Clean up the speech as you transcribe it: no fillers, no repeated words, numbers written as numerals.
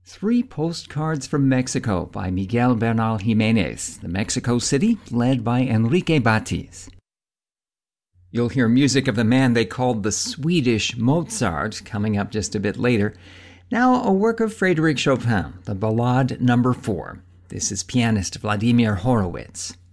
Three Postcards from Mexico by Miguel Bernal Jimenez, the Mexico City, led by Enrique Batiz. You'll hear music of the man they called the Swedish Mozart coming up just a bit later. Now a work of Frédéric Chopin, the Ballade No. 4. This is pianist Vladimir Horowitz.